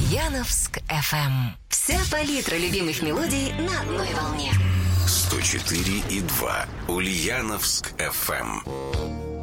Ульяновск FM. Вся палитра любимых мелодий на одной волне. 104,2 Ульяновск FM.